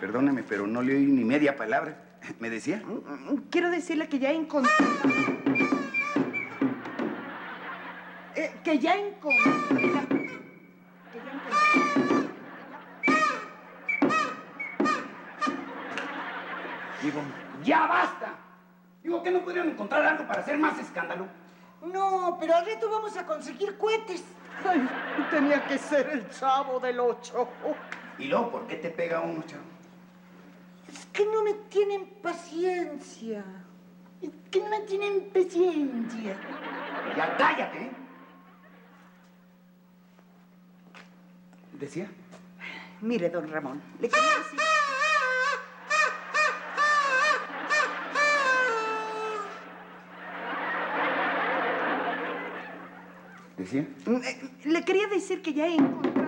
Perdóneme, pero no le oí ni media palabra. ¿Me decía? Quiero decirle que ya encontré... que ya encontré... Digo, ¡ya basta! Digo, ¿que no podrían encontrar algo para hacer más escándalo? No, pero al rato vamos a conseguir cohetes. Ay, tenía que ser el Chavo del 8. ¿Y luego por qué te pega uno, chavo? Es que no me tienen paciencia. Es que no me tienen paciencia. Ya cállate, ¿eh? ¿Decía? Mire, don Ramón, le quería decir... ¿Decía? Le quería decir que ya encontré...